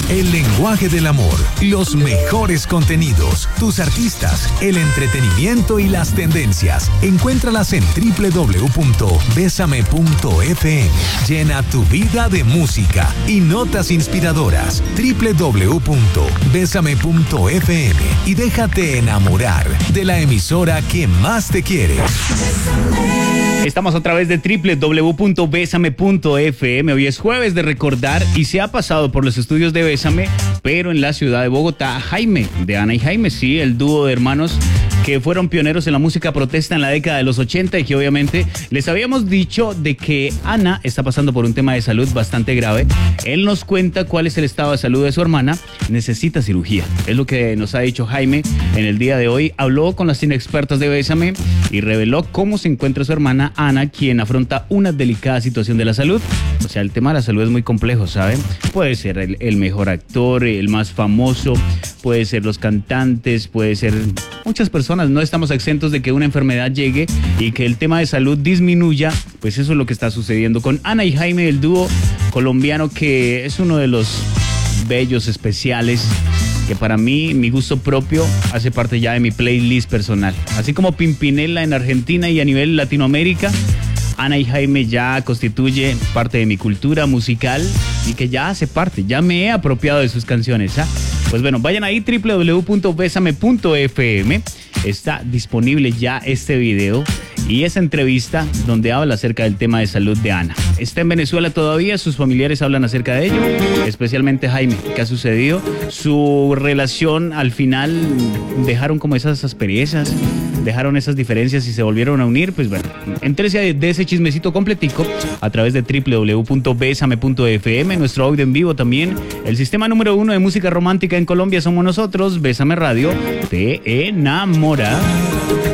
el lenguaje del amor, los mejores contenidos, tus artistas, el entretenimiento y las tendencias. Encuéntralas en www.besame.fm. Llena tu vida de música y notas inspiradoras. www.besame.fm y déjate enamorar de la emisora que más te quiere. Estamos a través de www.besame.fm. Hoy es jueves de recordar y se ha pasado por los estudios de Bésame, pero en la ciudad de Bogotá, Jaime, de Ana y Jaime, sí, el dúo de hermanos que fueron pioneros en la música protesta en la década de los 80 y que obviamente les habíamos dicho de que Ana está pasando por un tema de salud bastante grave. Él nos cuenta cuál es el estado de salud de su hermana. Necesita cirugía. Es lo que nos ha dicho Jaime en el día de hoy. Habló con las inexpertas de Bésame y reveló cómo se encuentra su hermana Ana, quien afronta una delicada situación de la salud. O sea, el tema de la salud es muy complejo, ¿saben? Puede ser el mejor actor, el más famoso, puede ser los cantantes, puede ser muchas personas. No estamos exentos de que una enfermedad llegue y que el tema de salud disminuya. Pues eso es lo que está sucediendo con Ana y Jaime, el dúo colombiano que es uno de los bellos especiales que para mí, mi gusto propio, hace parte ya de mi playlist personal. Así como Pimpinela en Argentina y a nivel Latinoamérica, Ana y Jaime ya constituye parte de mi cultura musical y que ya hace parte, ya me he apropiado de sus canciones, ¿ah? Pues bueno, vayan ahí, www.besame.fm. Está disponible ya este video y esa entrevista donde habla acerca del tema de salud de Ana. Está en Venezuela todavía, sus familiares hablan acerca de ello, especialmente Jaime. ¿Qué ha sucedido? Su relación al final dejaron como esas asperezas, dejaron esas diferencias y se volvieron a unir. Pues bueno, entrése de ese chismecito completico a través de www.besame.fm, nuestro audio en vivo también. El sistema número 1 de música romántica en Colombia somos nosotros. Bésame Radio te enamora.